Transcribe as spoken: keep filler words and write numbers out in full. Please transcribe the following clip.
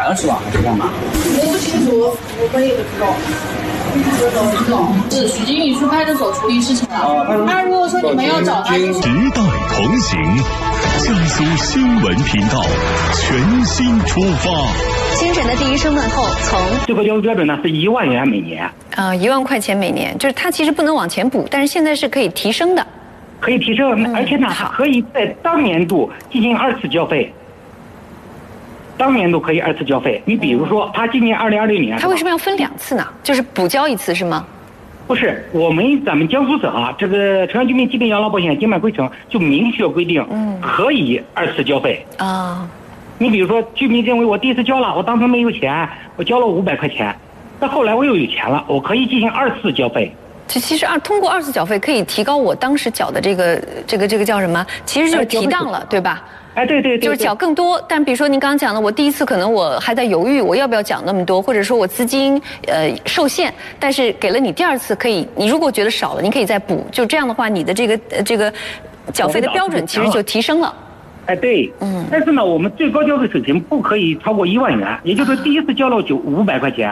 了是吧？还是干嘛？ 我不清楚，我们也不知道。是许经理去派出所处理事情了。那如果说你们要找他， 时代同行，江苏新闻频道全新出发。 清晨的第一声问候，从最高交费标准呢是一万元每年。 呃，一万块钱每年，就是它其实不能往前补，但是现在是可以提升的。 可以提升， 嗯、 而且呢可以在当年度进行二次交费。当年度可以二次交费，你比如说，他今年二零二六年， 他为什么要分两次呢？就是补交一次是吗？ 不是，我们咱们江苏省啊，这个城乡居民疾病养老保险监办规程就明确规定，嗯，可以二次交费啊。 你比如说，居民认为我第一次交了，我当时没有钱，我交了五百块钱，但后来我又有钱了，我可以进行二次交费。 这其实二通过二次缴费可以提高我当时缴的这个这个这个叫什么？其实就是提档了，对吧？ 哎，对对 对, 对， 就是缴更多。但比如说您刚刚讲的，我第一次可能我还在犹豫，我要不要缴那么多，或者说我资金呃受限，但是给了你第二次可以，你如果觉得少了，你可以再补。就这样的话，你的这个呃这个缴费的标准其实就提升了。 哎，对，嗯。但是呢，我们最高交费水平不可以超过一万元，也就是说第一次交了九五百块钱。